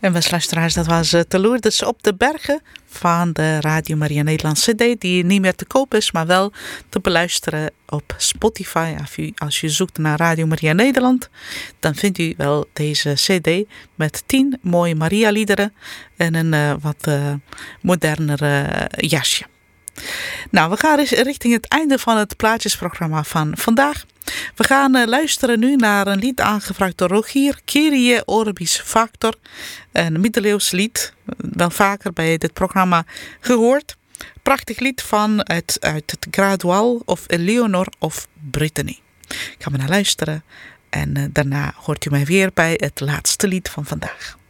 En beste luisteraars, dat was de Lourdes op de Bergen van de Radio Maria Nederland CD, die niet meer te koop is, maar wel te beluisteren op Spotify. Als je zoekt naar Radio Maria Nederland, dan vindt u wel deze CD met 10 mooie Maria-liederen en een wat modernere jasje. Nou, we gaan richting het einde van het plaatjesprogramma van vandaag. We gaan luisteren nu naar een lied aangevraagd door Rogier, Kyrie Orbis Factor. Een middeleeuws lied, wel vaker bij dit programma gehoord. Prachtig lied uit het Gradual of Eleanor of Brittany. Ik ga maar naar luisteren en daarna hoort u mij weer bij het laatste lied van vandaag.